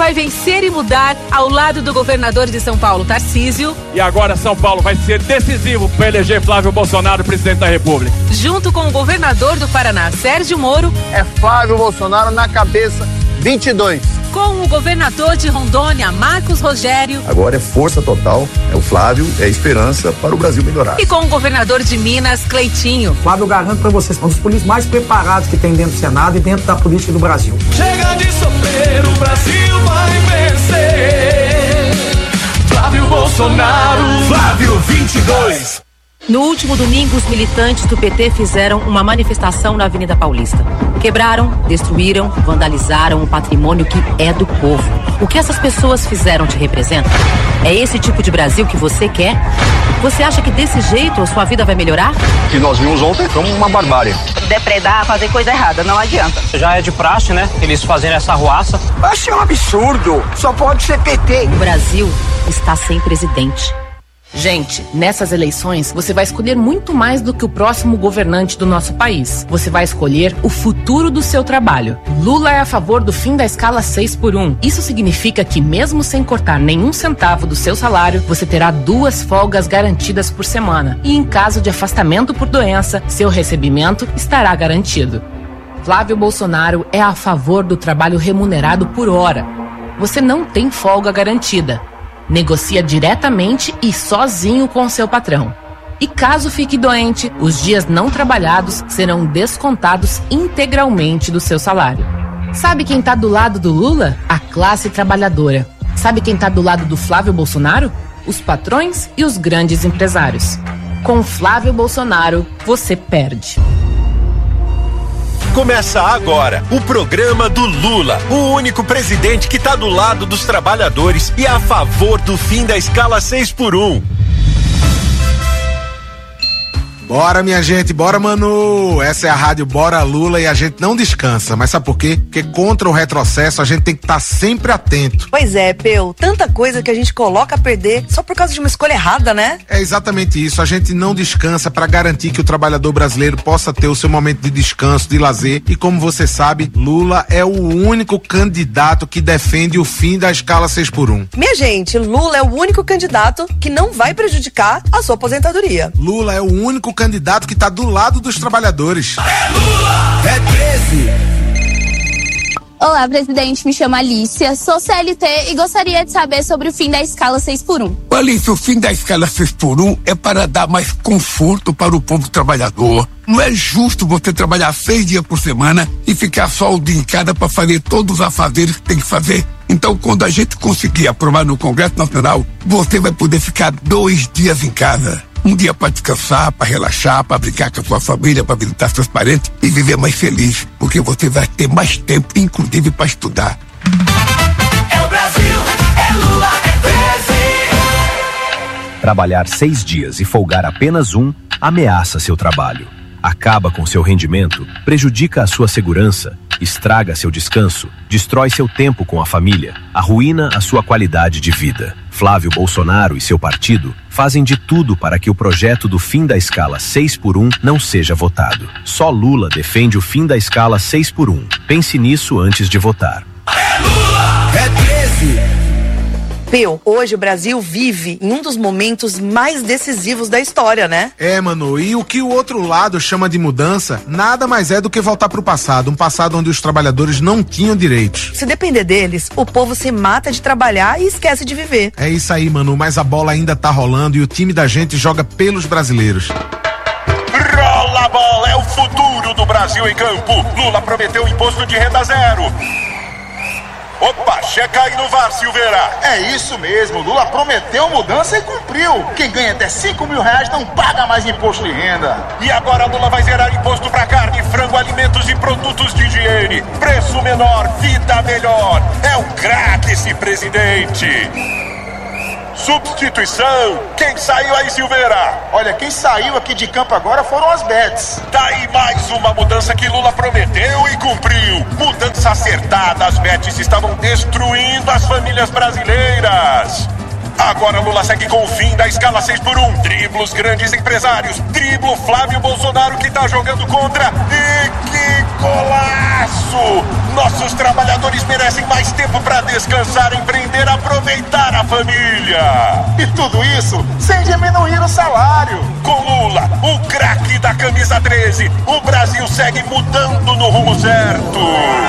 vai vencer e mudar ao lado do governador de São Paulo, Tarcísio. E agora São Paulo vai ser decisivo para eleger Flávio Bolsonaro presidente da República. Junto com o governador do Paraná, Sérgio Moro. É Flávio Bolsonaro na cabeça, 22. Com o governador de Rondônia, Marcos Rogério. Agora é força total, é o Flávio, é esperança para o Brasil melhorar. E com o governador de Minas, Cleitinho. Flávio, eu garanto para vocês, um dos políticos mais preparados que tem dentro do Senado e dentro da política do Brasil. Chega de sofrer, o Brasil vai vencer. Flávio Bolsonaro, Flávio 22. No último domingo, os militantes do PT fizeram uma manifestação na Avenida Paulista. Quebraram, destruíram, vandalizaram o patrimônio que é do povo. O que essas pessoas fizeram te representa? É esse tipo de Brasil que você quer? Você acha que desse jeito a sua vida vai melhorar? O que nós vimos ontem foi uma barbárie. Depredar, fazer coisa errada, não adianta. Já é de praxe, né? Eles fazerem essa arruaça. Acho um absurdo. Só pode ser PT. O Brasil está sem presidente. Gente, nessas eleições, você vai escolher muito mais do que o próximo governante do nosso país. Você vai escolher o futuro do seu trabalho. Lula é a favor do fim da escala 6x1. Isso significa que, mesmo sem cortar nenhum centavo do seu salário, você terá 2 folgas garantidas por semana. E em caso de afastamento por doença, seu recebimento estará garantido. Flávio Bolsonaro é a favor do trabalho remunerado por hora. Você não tem folga garantida. Negocia diretamente e sozinho com seu patrão. E caso fique doente, os dias não trabalhados serão descontados integralmente do seu salário. Sabe quem tá do lado do Lula? A classe trabalhadora. Sabe quem tá do lado do Flávio Bolsonaro? Os patrões e os grandes empresários. Com Flávio Bolsonaro, você perde. Começa agora o programa do Lula, o único presidente que está do lado dos trabalhadores e a favor do fim da escala 6x1. Bora, minha gente, bora, Manu! Essa é a rádio Bora Lula e a gente não descansa. Mas sabe por quê? Porque contra o retrocesso a gente tem que estar sempre atento. Pois é, Peu, tanta coisa que a gente coloca a perder só por causa de uma escolha errada, né? É exatamente isso, a gente não descansa para garantir que o trabalhador brasileiro possa ter o seu momento de descanso, de lazer. E como você sabe, Lula é o único candidato que defende o fim da escala 6x1. Minha gente, Lula é o único candidato que não vai prejudicar a sua aposentadoria. Lula é o único candidato que está do lado dos trabalhadores. É Lula, é 13. Olá, presidente, me chamo Alicia, sou CLT e gostaria de saber sobre o fim da escala 6x1. Alicia, o fim da escala 6x1 é para dar mais conforto para o povo trabalhador. Não é justo você trabalhar 6 dias por semana e ficar só o dia em casa para fazer todos os afazeres que tem que fazer. Então, quando a gente conseguir aprovar no Congresso Nacional, você vai poder ficar 2 dias em casa. Um dia para descansar, para relaxar, para brincar com a sua família, para visitar seus parentes e viver mais feliz, porque você vai ter mais tempo, inclusive para estudar. É o Brasil, é Lula, é 13. Trabalhar 6 dias e folgar apenas 1 ameaça seu trabalho. Acaba com seu rendimento, prejudica a sua segurança, estraga seu descanso, destrói seu tempo com a família, arruína a sua qualidade de vida. Flávio Bolsonaro e seu partido fazem de tudo para que o projeto do fim da escala 6x1 não seja votado. Só Lula defende o fim da escala 6x1. Pense nisso antes de votar. É Lula, é 13. Peu, hoje o Brasil vive em um dos momentos mais decisivos da história, né? É, Manu, e o que o outro lado chama de mudança, nada mais é do que voltar pro passado, um passado onde os trabalhadores não tinham direitos. Se depender deles, o povo se mata de trabalhar e esquece de viver. É isso aí, Manu, mas a bola ainda tá rolando e o time da gente joga pelos brasileiros. Rola a bola, é o futuro do Brasil em campo. Lula prometeu imposto de renda zero. Opa, checa aí no VAR, Silveira. É isso mesmo, Lula prometeu mudança e cumpriu. Quem ganha até R$5 mil não paga mais imposto de renda. E agora Lula vai zerar imposto pra carne, frango, alimentos e produtos de higiene. Preço menor, vida melhor. É um craque esse presidente. Substituição. Quem saiu aí, Silveira? Olha, quem saiu aqui de campo agora foram as Bets. Daí mais uma mudança que Lula prometeu e cumpriu. Mudança acertada. As Bets estavam destruindo as famílias brasileiras. Agora Lula segue com o fim da escala 6x1. Dribla os grandes empresários. Dribla o Flávio Bolsonaro que tá jogando contra. E que golaço! Nossos trabalhadores merecem mais tempo para descansar, empreender, aproveitar a família. E tudo isso sem diminuir o salário. Com Lula, o craque da camisa 13, o Brasil segue mudando no rumo certo.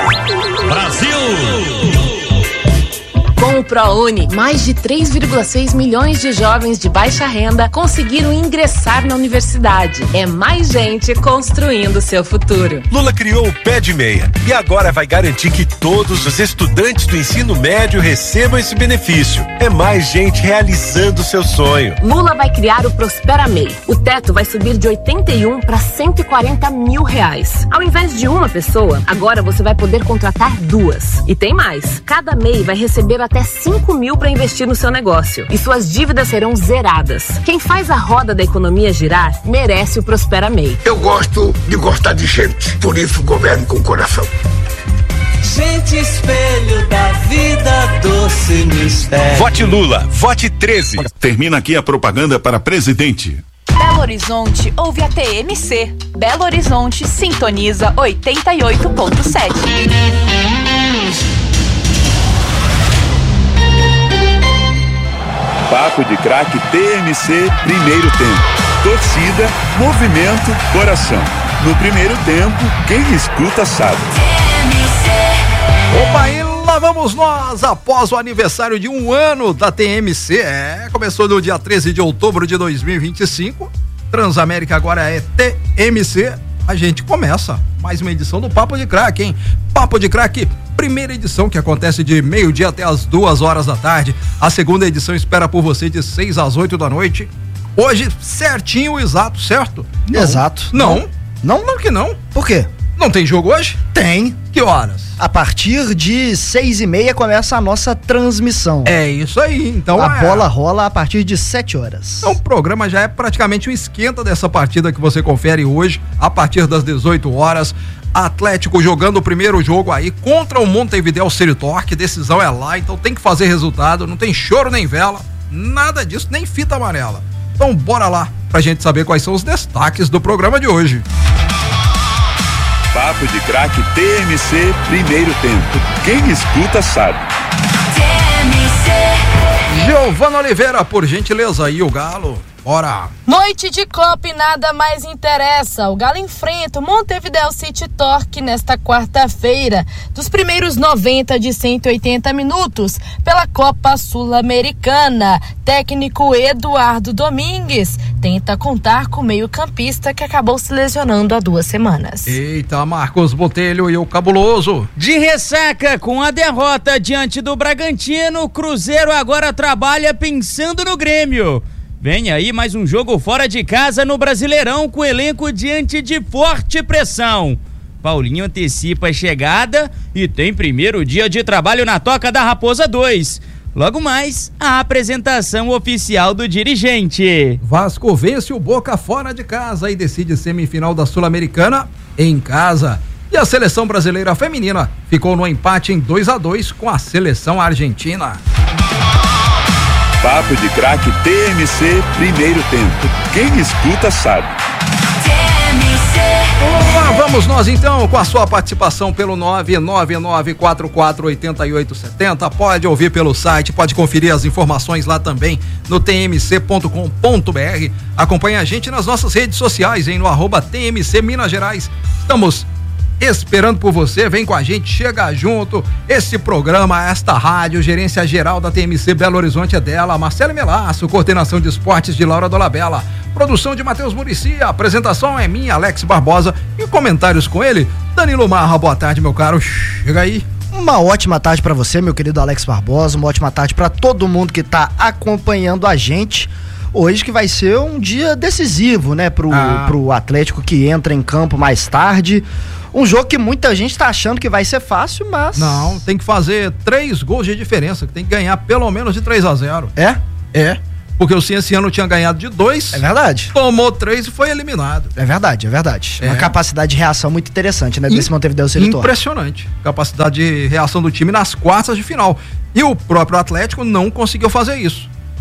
Brasil! Com o ProUni, mais de 3,6 milhões de jovens de baixa renda conseguiram ingressar na universidade. É mais gente construindo seu futuro. Lula criou o Pé de Meia e agora vai garantir que todos os estudantes do ensino médio recebam esse benefício. É mais gente realizando seu sonho. Lula vai criar o Prospera MEI. O teto vai subir de 81 para 140 mil reais. Ao invés de uma pessoa, agora você vai poder contratar duas. E tem mais. Cada MEI vai receber até 5 mil para investir no seu negócio. E suas dívidas serão zeradas. Quem faz a roda da economia girar merece o Prospera MEI. Eu gosto de gostar de gente, por isso governo com coração. Gente, espelho da vida, doce mistério. Vote Lula, vote 13. Termina aqui a propaganda para presidente. Belo Horizonte ouve a TMC. Belo Horizonte sintoniza 88.7. Papo de Craque TMC, primeiro tempo. Torcida, movimento, coração. No primeiro tempo, quem escuta sabe. Opa, e lá vamos nós, após o aniversário de 1 ano da TMC. Começou no dia 13 de outubro de 2025. Transamérica agora é TMC. A gente começa mais uma edição do Papo de Craque, hein? Papo de Craque, primeira edição, que acontece de meio-dia até as 2 horas da tarde. A segunda edição espera por você de 6 às 8 da noite. Hoje, certinho, exato, certo? Não. Exato. Não, que não. Por quê? Não tem jogo hoje? Tem. Que horas? A partir de 6h30 começa a nossa transmissão. É isso aí, então a bola rola a partir de 7 horas. Então o programa já é praticamente um esquenta dessa partida que você confere hoje, a partir das 18 horas. Atlético jogando o primeiro jogo aí contra o Montevideo City Torque, decisão é lá, então tem que fazer resultado, não tem choro nem vela, nada disso, nem fita amarela. Então bora lá pra gente saber quais são os destaques do programa de hoje. Papo de Craque TMC, primeiro tempo. Quem escuta sabe. Giovana Oliveira, por gentileza, e o Galo. Bora! Noite de Copa e nada mais interessa. O Galo enfrenta o Montevideo City Torque nesta quarta-feira, dos primeiros 90 de 180 minutos, pela Copa Sul-Americana. Técnico Eduardo Domingues tenta contar com o meio-campista que acabou se lesionando há 2 semanas. Eita, Marcos Botelho e o Cabuloso. De ressaca com a derrota diante do Bragantino, o Cruzeiro agora trabalha pensando no Grêmio. Vem aí mais um jogo fora de casa no Brasileirão com o elenco diante de forte pressão. Paulinho antecipa a chegada e tem primeiro dia de trabalho na Toca da Raposa 2. Logo mais, a apresentação oficial do dirigente. Vasco vence o Boca fora de casa e decide semifinal da Sul-Americana em casa. E a seleção brasileira feminina ficou no empate em 2-2 com a seleção argentina. Papo de Craque TMC, primeiro tempo. Quem escuta sabe. Lá vamos nós então com a sua participação pelo 999448870. Pode ouvir pelo site, pode conferir as informações lá também no tmc.com.br. Acompanhe a gente nas nossas redes sociais, no @TMC Minas Gerais. Estamos esperando por você, vem com a gente, chega junto. Esse programa, esta rádio, gerência geral da TMC Belo Horizonte é dela, Marcelo Melasso, coordenação de esportes de Laura Dolabella, produção de Matheus Muricy, a apresentação é minha, Alex Barbosa, e comentários com ele, Danilo Marra. Boa tarde, meu caro, chega aí. Uma ótima tarde pra você, meu querido Alex Barbosa, uma ótima tarde pra todo mundo que tá acompanhando a gente. Hoje que vai ser um dia decisivo, né, pro Atlético, que entra em campo mais tarde. Um jogo que muita gente tá achando que vai ser fácil, mas... Não, tem que fazer 3 gols de diferença, que tem que ganhar pelo menos de 3-0. É? É. Porque o Cienciano tinha ganhado de 2. É verdade. Tomou 3 e foi eliminado. É verdade, é verdade. Uma capacidade de reação muito interessante, né, desse Montevideo City Torque. Impressionante. Capacidade de reação do time nas quartas de final. E o próprio Atlético não conseguiu fazer isso.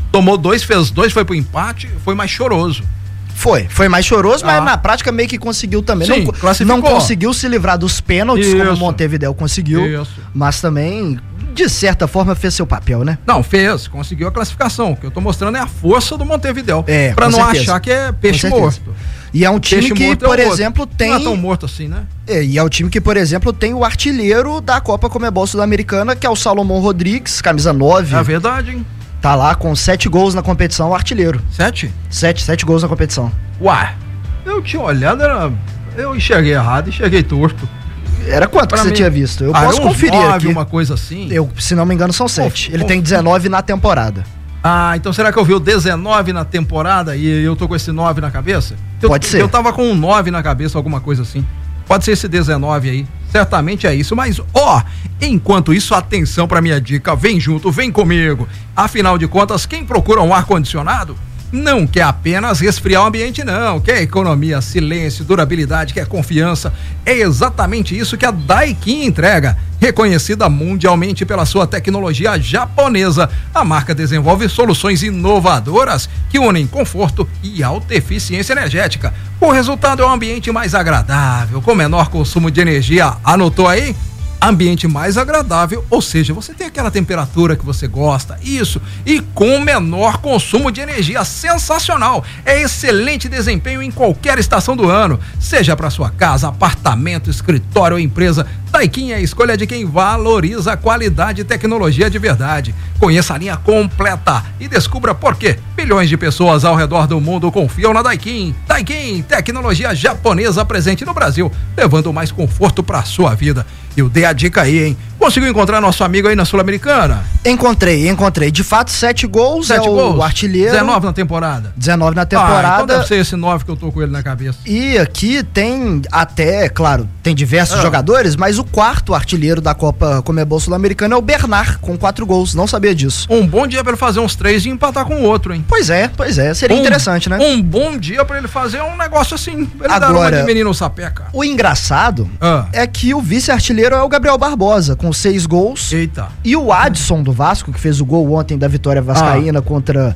tomou 2, fez 2, foi pro empate, foi mais choroso. Foi mais choroso, mas na prática meio que conseguiu também. Sim, não conseguiu se livrar dos pênaltis, como o Montevidéu conseguiu, mas também, de certa forma, fez seu papel, né? Não, conseguiu a classificação. O que eu tô mostrando é a força do Montevidéu. Pra não certeza. Achar que é peixe morto. E é um time que, por exemplo, tem... Não é tão morto assim, né? E é o time que, por exemplo, tem o artilheiro da Copa Comebol Sul-Americana, que é o Salomão Rodrigues, camisa 9. É verdade, hein? Tá lá com 7 gols na competição, o artilheiro. 7? 7 gols na competição. Uai, eu tinha olhado, eu enxerguei errado, enxerguei torto. Era quanto que você tinha visto? Eu posso conferir 9, aqui. Uma coisa assim. Se não me engano, são 7. Ele tem 19 na temporada. Então será que eu vi o 19 na temporada e eu tô com esse 9 na cabeça? Pode ser. Eu tava com um 9 na cabeça, alguma coisa assim. Pode ser esse 19 aí. Certamente é isso, mas enquanto isso, atenção pra minha dica, vem junto, vem comigo. Afinal de contas, quem procura um ar-condicionado não quer apenas resfriar o ambiente, não. Quer economia, silêncio, durabilidade, quer confiança. É exatamente isso que a Daikin entrega. Reconhecida mundialmente pela sua tecnologia japonesa, a marca desenvolve soluções inovadoras que unem conforto e alta eficiência energética. O resultado é um ambiente mais agradável, com menor consumo de energia. Anotou aí? Ambiente mais agradável, ou seja, você tem aquela temperatura que você gosta, isso, e com menor consumo de energia, sensacional. É excelente desempenho em qualquer estação do ano, seja para sua casa, apartamento, escritório ou empresa. Daikin é a escolha de quem valoriza a qualidade e tecnologia de verdade. Conheça a linha completa e descubra por que milhões de pessoas ao redor do mundo confiam na Daikin. Daikin, tecnologia japonesa presente no Brasil, levando mais conforto para sua vida. Eu dei a dica aí, hein? Conseguiu encontrar nosso amigo aí na Sul-Americana? Encontrei. De fato, 7 gols. 7 gols. O artilheiro. 19 na temporada. 19 na temporada. Então deve ser esse 9 que eu tô com ele na cabeça. E aqui tem até, claro, tem diversos jogadores, mas o quarto artilheiro da Copa Comebol Sul-Americana é o Bernard, com 4 gols. Não sabia disso. Um bom dia pra ele fazer uns 3 e empatar com o outro, hein? Pois é. Seria interessante, né? Um bom dia pra ele fazer um negócio assim. Ele agora, dar uma de menino sapeca. O engraçado é que o vice-artilheiro é o Gabriel Barbosa, com 6 gols. Eita. E o Adson do Vasco, que fez o gol ontem da vitória vascaína contra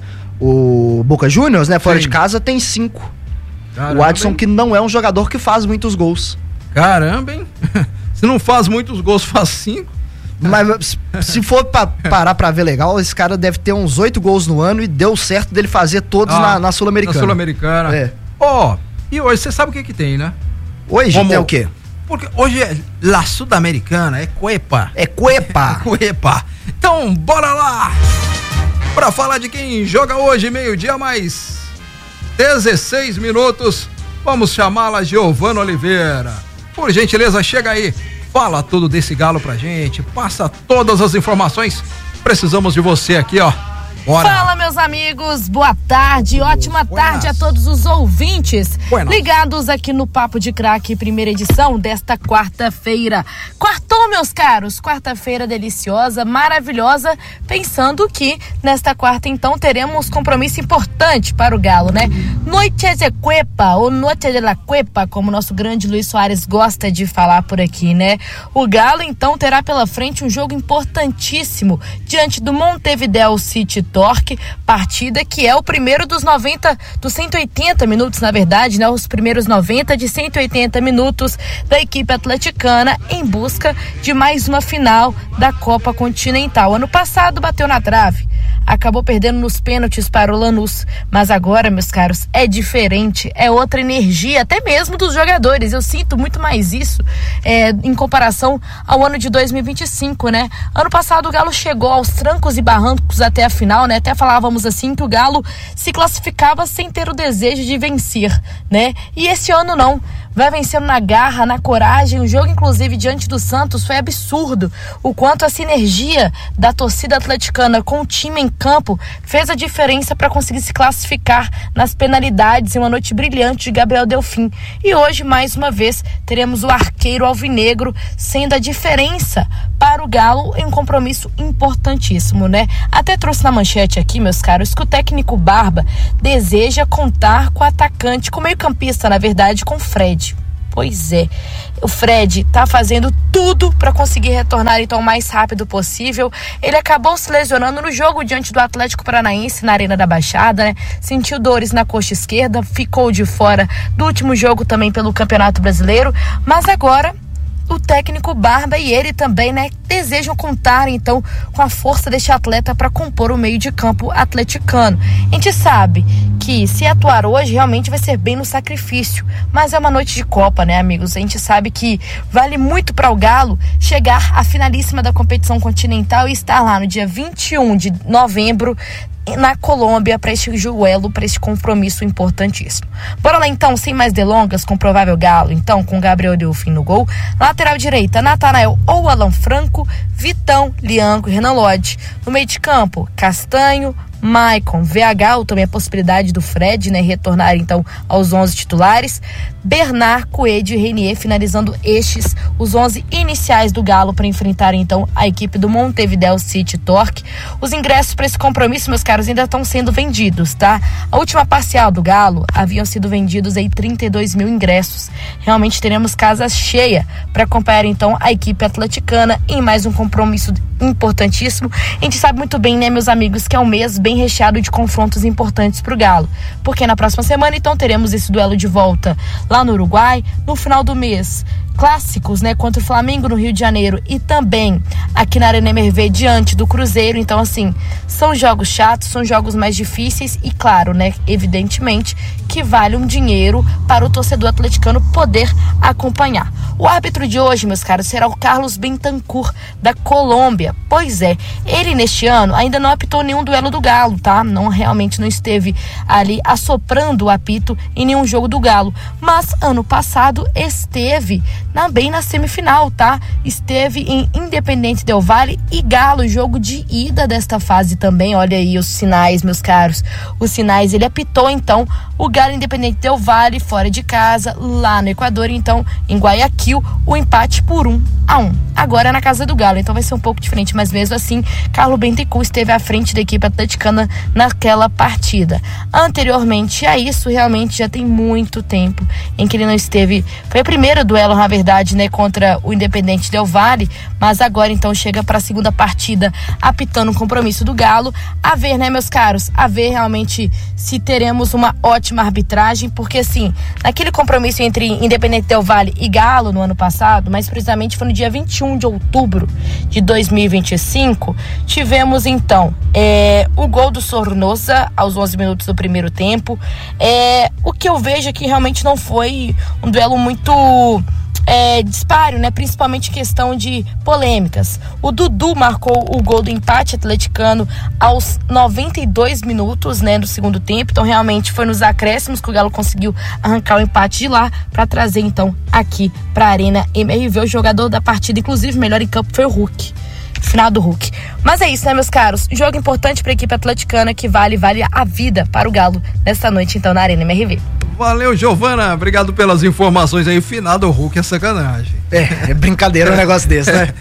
o Boca Juniors, né? Fora de casa, tem 5. Caramba, o Adson, hein? que não é um jogador que faz muitos gols. Caramba, hein? Se não faz muitos gols, faz 5. Mas se for parar pra ver legal, esse cara deve ter uns 8 gols no ano e deu certo dele fazer todos na Sul-Americana. Na Sul-Americana. É. E hoje você sabe o que tem, né? Hoje tem o quê? Porque hoje é La Sudamericana, é Cuepa. É Cuepa. Cuepa. Então, bora lá! Pra falar de quem joga hoje, meio-dia mais 16 minutos, vamos chamá-la Giovana Oliveira. Por gentileza, chega aí, fala tudo desse galo pra gente, passa todas as informações. Precisamos de você aqui, ó. Bora. Fala, meus amigos, boa tarde, ótima tarde a todos os ouvintes ligados aqui no Papo de Craque, primeira edição desta quarta-feira. Quartou, meus caros, quarta-feira deliciosa, maravilhosa, pensando que nesta quarta, então, teremos compromisso importante para o Galo, né? Noite de Cuepa, ou Noite de la Cuepa, como nosso grande Luiz Soares gosta de falar por aqui, né? O Galo, então, terá pela frente um jogo importantíssimo diante do Montevidéu City Torque, partida que é o primeiro dos 180 minutos, na verdade, né? Os primeiros 90 de 180 minutos da equipe atleticana em busca de mais uma final da Copa Continental. Ano passado bateu na trave, acabou perdendo nos pênaltis para o Lanús, mas agora, meus caros, é diferente, é outra energia, até mesmo dos jogadores. Eu sinto muito mais isso em comparação ao ano de 2025, né? Ano passado o Galo chegou aos trancos e barrancos até a final, né? Até falávamos assim que o Galo se classificava sem ter o desejo de vencer, né? E esse ano não. Vai vencendo na garra, na coragem. O jogo, inclusive, diante do Santos foi absurdo. O quanto a sinergia da torcida atleticana com o time em campo fez a diferença para conseguir se classificar nas penalidades em uma noite brilhante de Gabriel Delfim. E hoje, mais uma vez, teremos o arqueiro alvinegro sendo a diferença para o Galo em um compromisso importantíssimo, né? Até trouxe na manchete aqui, meus caros, que o técnico Barba deseja contar com o atacante, com o meio-campista, na verdade, com o Fred. Pois é, o Fred tá fazendo tudo para conseguir retornar então o mais rápido possível. Ele acabou se lesionando no jogo diante do Atlético Paranaense na Arena da Baixada, né? Sentiu dores na coxa esquerda, ficou de fora do último jogo também pelo Campeonato Brasileiro, mas agora o técnico Barba e ele também, né, desejam contar então com a força deste atleta para compor o meio de campo atleticano. A gente sabe que se atuar hoje realmente vai ser bem no sacrifício, mas é uma noite de Copa, né, amigos? A gente sabe que vale muito para o Galo chegar à finalíssima da competição continental e estar lá no dia 21 de novembro na Colômbia para este duelo, para este compromisso importantíssimo. Bora lá então, sem mais delongas, com o provável Galo, então, com Gabriel Delfim no gol. Lateral direita, Natanael ou Alan Franco, Vitão, Lianco e Renan Lodge. No meio de campo, Castanho, Maicon, VH, ou também a possibilidade do Fred, né, retornar então aos 11 titulares, Bernard, Coelho e Renier, finalizando estes os 11 iniciais do Galo para enfrentar então a equipe do Montevideo City Torque. Os ingressos para esse compromisso, meus caros, ainda estão sendo vendidos, tá? A última parcial do Galo haviam sido vendidos aí 32 mil ingressos. Realmente teremos casa cheia para acompanhar então a equipe atleticana em mais um compromisso importantíssimo. A gente sabe muito bem, né, meus amigos, que é um mês bem recheado de confrontos importantes para o Galo, porque na próxima semana então teremos esse duelo de volta lá no Uruguai, no final do mês clássicos, né, contra o Flamengo no Rio de Janeiro e também aqui na Arena MRV diante do Cruzeiro. Então, assim, são jogos chatos, são jogos mais difíceis e, claro, né, evidentemente que vale um dinheiro para o torcedor atleticano poder acompanhar. O árbitro de hoje, meus caros, será o Carlos Bentancur, da Colômbia. Pois é, ele neste ano ainda não apitou nenhum duelo do Galo, tá? Realmente não esteve ali assoprando o apito em nenhum jogo do Galo, mas ano passado esteve bem na semifinal, tá? Esteve em Independente Del Valle e Galo, jogo de ida desta fase também. Olha aí os sinais, meus caros, os sinais. Ele apitou então o Galo Independente Del Valle fora de casa, lá no Equador, então em Guayaquil, o empate por 1-1. Agora na casa do Galo, então vai ser um pouco diferente, mas mesmo assim, Carlos Bentancur esteve à frente da equipe atleticana naquela partida. Anteriormente a isso, realmente já tem muito tempo em que ele não esteve. Foi a primeira duelo, na verdade, né, contra o Independente Del Valle, mas agora então chega para a segunda partida apitando o compromisso do Galo. A ver, né, meus caros, a ver realmente se teremos uma ótima arbitragem, porque assim, naquele compromisso entre Independente Del Valle e Galo no ano passado, mais precisamente foi no dia 21 de outubro de 2025, tivemos então o gol do Sornosa aos 11 minutos do primeiro tempo. O que eu vejo é que realmente não foi um duelo muito disparo, né? Principalmente questão de polêmicas. O Dudu marcou o gol do empate atleticano aos 92 minutos, né, do segundo tempo. Então realmente foi nos acréscimos que o Galo conseguiu arrancar o empate de lá para trazer então aqui para a Arena MRV. O jogador da partida, inclusive melhor em campo, foi o Hulk. Final do Hulk. Mas é isso, né, meus caros? Jogo importante para a equipe atleticana que vale a vida para o Galo nesta noite então na Arena MRV. Valeu, Giovana, obrigado pelas informações aí. Final do Hulk é sacanagem. É brincadeira um negócio desse, né?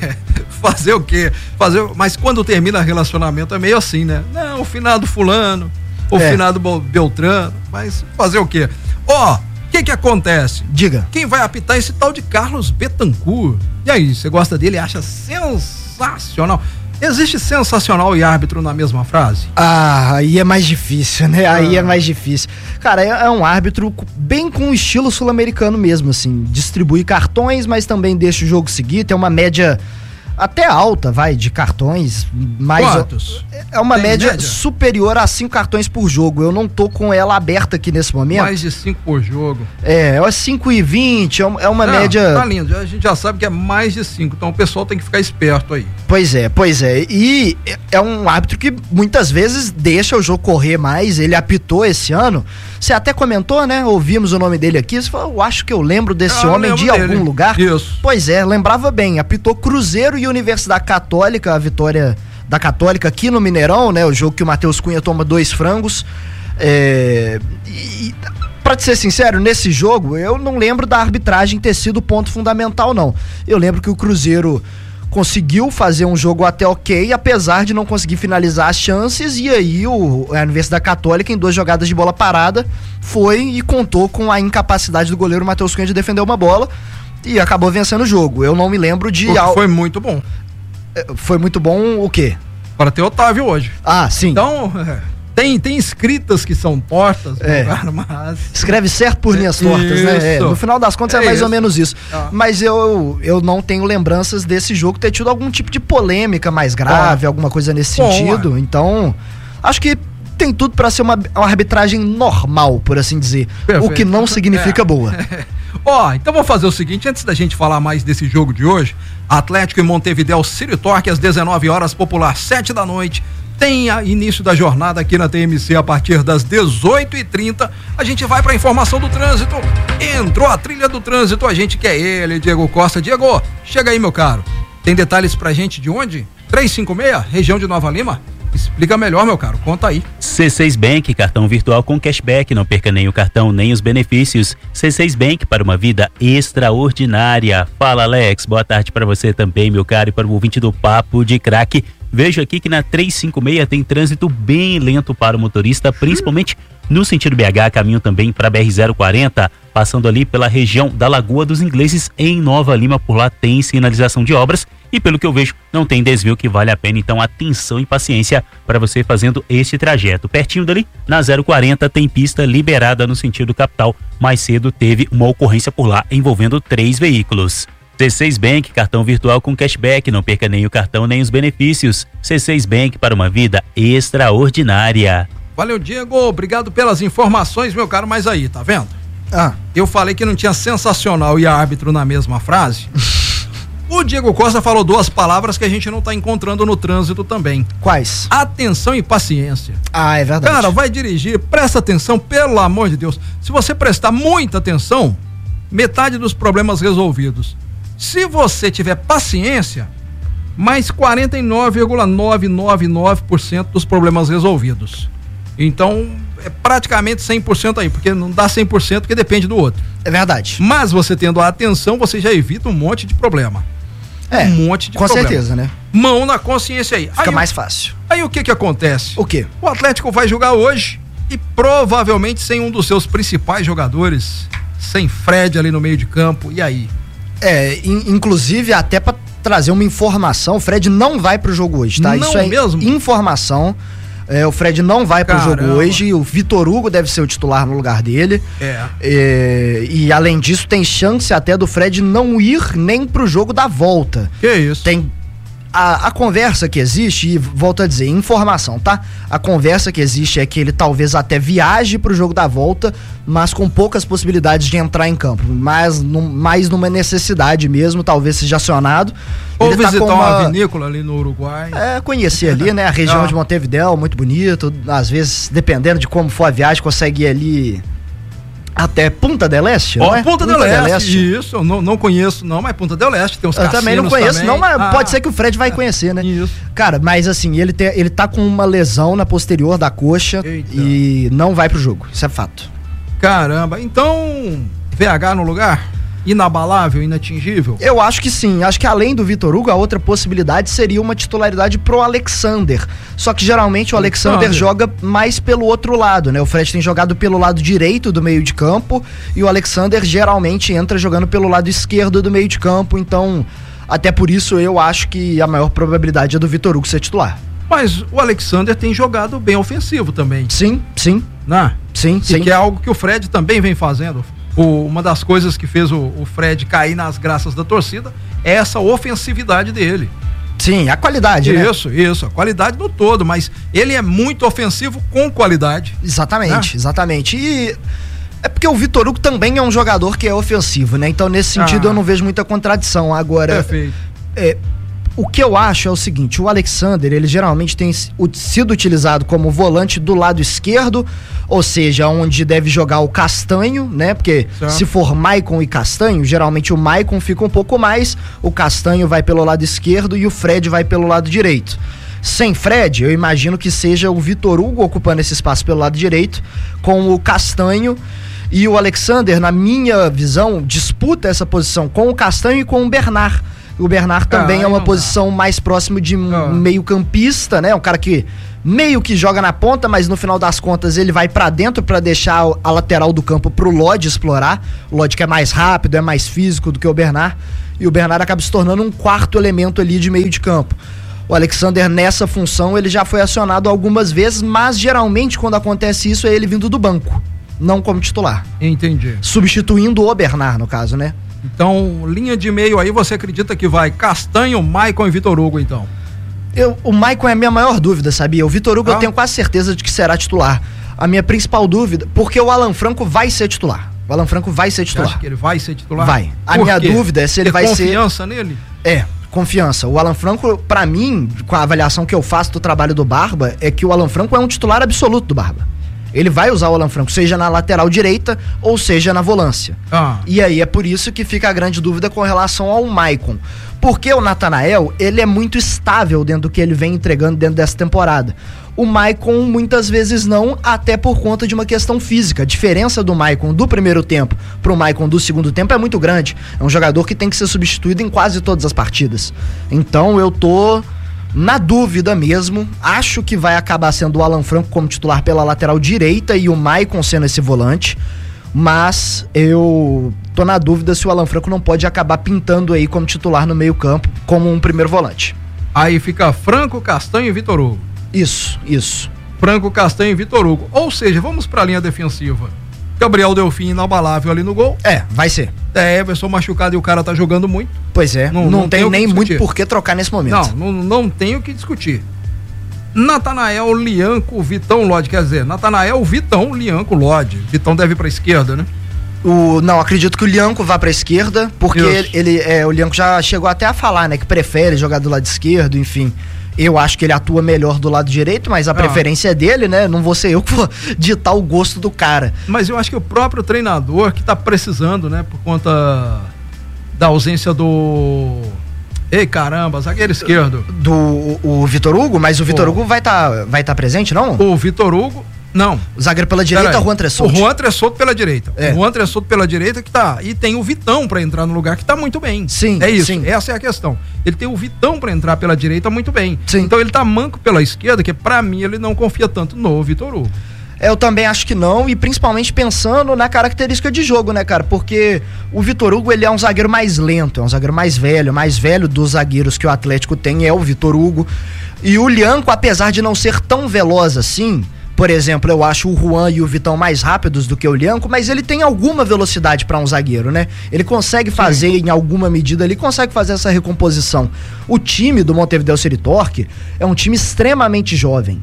Fazer o quê? Mas quando termina relacionamento é meio assim, né? Não, o finado fulano, o finado Beltrano, mas fazer o quê? O que acontece? Diga. Quem vai apitar esse tal de Carlos Bentancur? E aí, você gosta dele? Acha sensacional? Existe sensacional e árbitro na mesma frase? Aí é mais difícil, né? Aí é mais difícil. Cara, é um árbitro bem com o estilo sul-americano mesmo, assim. Distribui cartões, mas também deixa o jogo seguir. Tem uma média até alta, de cartões. Quantos? É uma média superior a 5 cartões por jogo. Eu não tô com ela aberta aqui nesse momento. Mais de 5 por jogo. É 5,20, é uma média... Tá lindo, a gente já sabe que é mais de 5, então o pessoal tem que ficar esperto aí. Pois é. E é um árbitro que muitas vezes deixa o jogo correr mais. Ele apitou esse ano. Você até comentou, né? Ouvimos o nome dele aqui. Você falou, eu acho que eu lembro desse homem de algum lugar. Isso. Pois é, lembrava bem. Apitou Cruzeiro e Universidade Católica, a vitória da Católica aqui no Mineirão, né? O jogo que o Matheus Cunha toma 2 frangos. Pra te ser sincero, nesse jogo, eu não lembro da arbitragem ter sido ponto fundamental, não. Eu lembro que o Cruzeiro conseguiu fazer um jogo até ok, apesar de não conseguir finalizar as chances, e aí a Universidade Católica, em 2 jogadas de bola parada, foi e contou com a incapacidade do goleiro Matheus Cunha de defender uma bola e acabou vencendo o jogo. Eu não me lembro de... Foi muito bom. Foi muito bom o quê? Para ter Otávio hoje. Ah, sim. Então... Tem escritas que são tortas, mas... Escreve certo por linhas tortas, né? No final das contas é mais ou menos isso. Mas eu não tenho lembranças desse jogo ter tido algum tipo de polêmica mais grave, alguma coisa nesse sentido. Então, acho que tem tudo para ser uma arbitragem normal, por assim dizer. Perfeito. O que não significa boa. Então vou fazer o seguinte, antes da gente falar mais desse jogo de hoje, Atlético e Montevidéu City Torque às 19 horas, Popular 7 da noite. Tem início da jornada aqui na TMC a partir das 18h30. A gente vai para a informação do trânsito. Entrou a trilha do trânsito, a gente quer ele, Diego Costa. Diego, chega aí, meu caro. Tem detalhes pra gente de onde? 356, região de Nova Lima? Explica melhor, meu caro, conta aí. C6 Bank, cartão virtual com cashback, não perca nem o cartão nem os benefícios. C6 Bank para uma vida extraordinária. Fala, Alex, boa tarde para você também, meu caro, e para o ouvinte do Papo de Craque. Vejo aqui que na 356 tem trânsito bem lento para o motorista, principalmente no sentido BH, caminho também para BR-040, passando ali pela região da Lagoa dos Ingleses em Nova Lima. Por lá tem sinalização de obras e, pelo que eu vejo, não tem desvio que vale a pena. Então, atenção e paciência para você fazendo este trajeto. Pertinho dali, na 040, tem pista liberada no sentido capital. Mais cedo teve uma ocorrência por lá envolvendo 3 veículos. C6 Bank, cartão virtual com cashback, não perca nem o cartão nem os benefícios. C6 Bank para uma vida extraordinária. Valeu, Diego, obrigado pelas informações, meu caro, mas aí, tá vendo? Eu falei que não tinha sensacional e árbitro na mesma frase. O Diego Costa falou 2 palavras que a gente não tá encontrando no trânsito também. Quais? Atenção e paciência. É verdade. Cara, vai dirigir, presta atenção, pelo amor de Deus. Se você prestar muita atenção, metade dos problemas resolvidos. Se você tiver paciência, mais 49,999% dos problemas resolvidos. Então, é praticamente 100% aí, porque não dá 100% porque depende do outro. É verdade. Mas você tendo a atenção, você já evita um monte de problema. Um monte de problema. Com certeza, né? Mão na consciência aí. Fica mais fácil. Aí o que acontece? O quê? O Atlético vai jogar hoje e provavelmente sem um dos seus principais jogadores, sem Fred ali no meio de campo, e aí? Inclusive até pra trazer uma informação, o Fred não vai pro jogo hoje, tá? Não Isso é mesmo? Informação. O Fred não vai pro jogo hoje, o Vitor Hugo deve ser o titular no lugar dele. E além disso, tem chance até do Fred não ir nem pro jogo da volta. Que isso? Tem a conversa que existe, e volto a dizer, informação, tá? A conversa que existe é que ele talvez até viaje pro jogo da volta, mas com poucas possibilidades de entrar em campo, mais numa necessidade mesmo, talvez seja acionado. Ou ele visitar uma vinícola ali no Uruguai. Conhecer ali, né? A região de Montevidéu, muito bonito, às vezes, dependendo de como for a viagem, consegue ir ali até Punta del Este, não é? Punta del Este, isso, eu não conheço não, mas Punta del Este tem uns cassinos também. Eu também não conheço não, mas pode ser que o Fred vai conhecer, né? Isso. Cara, mas assim, ele tá com uma lesão na posterior da coxa. Eita. E não vai pro jogo, isso é fato. Caramba, então VH no lugar? Inabalável, inatingível? Eu acho que sim, acho que além do Vitor Hugo, a outra possibilidade seria uma titularidade pro Alexander, só que geralmente o Alexander joga mais pelo outro lado, né? O Fred tem jogado pelo lado direito do meio de campo e o Alexander geralmente entra jogando pelo lado esquerdo do meio de campo, então até por isso eu acho que a maior probabilidade é do Vitor Hugo ser titular. Mas o Alexander tem jogado bem ofensivo também. Sim. Né? Sim. Que é algo que o Fred também vem fazendo. Uma das coisas que fez o Fred cair nas graças da torcida é essa ofensividade dele. Sim, a qualidade, né? Isso, a qualidade do todo, mas ele é muito ofensivo com qualidade. Exatamente. E é porque o Vitor Hugo também é um jogador que é ofensivo, né? Então, nesse sentido, eu não vejo muita contradição. Agora, perfeito. O que eu acho é o seguinte, o Alexander, ele geralmente tem sido utilizado como volante do lado esquerdo, ou seja, onde deve jogar o Castanho, né? Porque se for Maicon e Castanho, geralmente o Maicon fica um pouco mais, o Castanho vai pelo lado esquerdo e o Fred vai pelo lado direito. Sem Fred, eu imagino que seja o Vitor Hugo ocupando esse espaço pelo lado direito, com o Castanho, e o Alexander, na minha visão, disputa essa posição com o Castanho e com o Bernard. O Bernard também é uma posição mais próximo de meio campista, né? Um cara que meio que joga na ponta, mas no final das contas ele vai pra dentro pra deixar a lateral do campo pro Lodge explorar. O Lodge que é mais rápido, é mais físico do que o Bernard, e o Bernard acaba se tornando um quarto elemento ali de meio de campo. O Alexander, nessa função, ele já foi acionado algumas vezes, mas geralmente quando acontece isso é ele vindo do banco, não como titular. Entendi. Substituindo o Bernard, no caso, né? Então, linha de meio aí, você acredita que vai Castanho, Maicon e Vitor Hugo, então? O Maicon é a minha maior dúvida, sabia? O Vitor Hugo eu tenho quase certeza de que será titular. A minha principal dúvida, porque o Alan Franco vai ser titular. O Alan Franco vai ser titular. Você acha que ele vai ser titular? Vai. A minha dúvida é se ele vai ser... confiança nele? Confiança. O Alan Franco, pra mim, com a avaliação que eu faço do trabalho do Barba, é que o Alan Franco é um titular absoluto do Barba. Ele vai usar o Alan Franco, seja na lateral direita ou seja na volância. E aí é por isso que fica a grande dúvida com relação ao Maicon. Porque o Natanael, ele é muito estável dentro do que ele vem entregando dentro dessa temporada. O Maicon muitas vezes não, até por conta de uma questão física. A diferença do Maicon do primeiro tempo pro Maicon do segundo tempo é muito grande. É um jogador que tem que ser substituído em quase todas as partidas. Então eu tô na dúvida mesmo. Acho que vai acabar sendo o Alan Franco como titular pela lateral direita e o Maicon sendo esse volante. Mas eu tô na dúvida se o Alan Franco não pode acabar pintando aí como titular no meio campo, como um primeiro volante. Aí fica Franco, Castanho e Vitor Hugo. Isso. Franco, Castanho e Vitor Hugo. Ou seja, vamos pra linha defensiva. Gabriel Delfim inabalável ali no gol. Vai ser. Everson machucado e o cara tá jogando muito. Pois é, não tem nem muito por que trocar nesse momento. Não tem o que discutir. Natanael, Lianco, Vitão, Lodge, quer dizer, Natanael, Vitão, Lianco, Lodge. Vitão deve ir pra esquerda, né? Não, acredito que o Lianco vá pra esquerda, porque o Lianco já chegou até a falar, né, que prefere jogar do lado esquerdo, enfim. Eu acho que ele atua melhor do lado direito, mas a preferência é dele, né? Não vou ser eu que vou ditar o gosto do cara. Mas eu acho que o próprio treinador que tá precisando, né, por conta da ausência do... Ei, caramba, zagueiro esquerdo. O Vitor Hugo, mas o Vitor Hugo vai tá presente, não? O Vitor Hugo, não. O zagueiro pela direita é o Juan Tressoto. O Juan Tressoto pela direita. O Juan Tressoto pela direita que tá. E tem o Vitão pra entrar no lugar que tá muito bem. Sim. É isso, sim. Essa é a questão. Ele tem o Vitão pra entrar pela direita muito bem. Sim. Então ele tá manco pela esquerda, que pra mim ele não confia tanto no Vitor Hugo. Eu também acho que não, e principalmente pensando na característica de jogo, né, cara? Porque o Vitor Hugo, ele é um zagueiro mais lento, é um zagueiro mais velho dos zagueiros que o Atlético tem é o Vitor Hugo. E o Lianco, apesar de não ser tão veloz assim, por exemplo, eu acho o Juan e o Vitão mais rápidos do que o Lianco, mas ele tem alguma velocidade para um zagueiro, né? Ele consegue fazer, em alguma medida, ele consegue fazer essa recomposição. O time do Montevideo City Torque é um time extremamente jovem.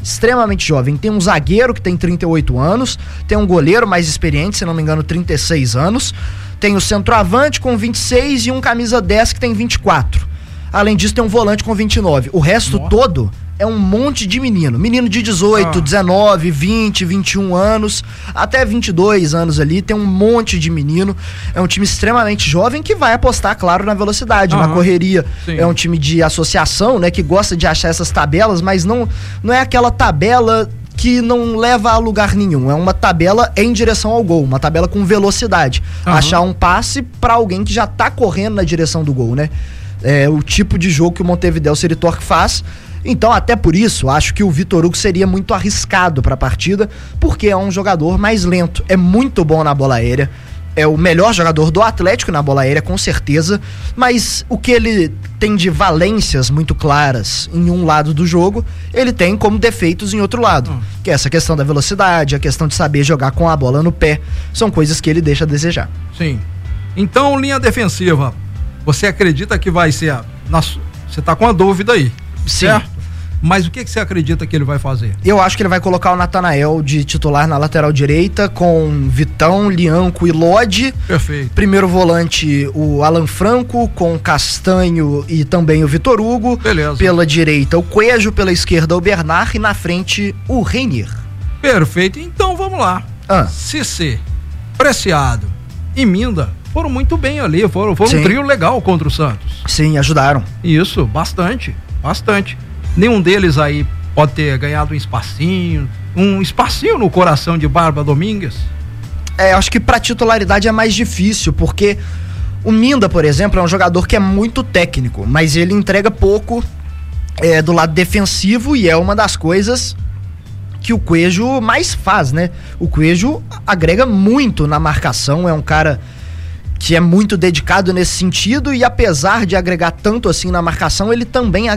Tem um zagueiro que tem 38 anos, tem um goleiro mais experiente, se não me engano, 36 anos, tem o centroavante com 26 e um camisa 10 que tem 24. Além disso, tem um volante com 29. O resto todo é um monte de menino de 18, 19, 20, 21 anos, até 22 anos ali, tem um monte de menino. É um time extremamente jovem que vai apostar, claro, na velocidade, na correria. Sim. É um time de associação, né, que gosta de achar essas tabelas, mas não é aquela tabela que não leva a lugar nenhum, é uma tabela em direção ao gol, uma tabela com velocidade. Achar um passe para alguém que já tá correndo na direção do gol, né? É o tipo de jogo que o Montevideo City Torque faz. Então, até por isso, acho que o Vitor Hugo seria muito arriscado para a partida, porque é um jogador mais lento, é muito bom na bola aérea, é o melhor jogador do Atlético na bola aérea, com certeza, mas o que ele tem de valências muito claras em um lado do jogo, ele tem como defeitos em outro lado, que é essa questão da velocidade, a questão de saber jogar com a bola no pé, são coisas que ele deixa a desejar. Sim. Então, linha defensiva, você acredita que vai ser... Você tá com a dúvida aí, sim, certo? Mas o que você acredita que ele vai fazer? Eu acho que ele vai colocar o Natanael de titular na lateral direita, com Vitão, Lianco e Lodge. Perfeito. Primeiro volante, o Alan Franco, com Castanho e também o Vitor Hugo. Beleza. Pela direita, o Coelho, pela esquerda, o Bernard e na frente, o Reinier. Perfeito. Então vamos lá. Cissé, Preciado e Minda foram muito bem ali, foram um trio legal contra o Santos. Sim, ajudaram. Isso, bastante. Nenhum deles aí pode ter ganhado um espacinho no coração de Barba Domingues. Acho que pra titularidade é mais difícil, porque O Minda, por exemplo, é um jogador que é muito técnico, mas ele entrega pouco do lado defensivo e é uma das coisas que o Coelho mais faz, né? O Coelho agrega muito na marcação, é um cara que é muito dedicado nesse sentido e apesar de agregar tanto assim na marcação, ele também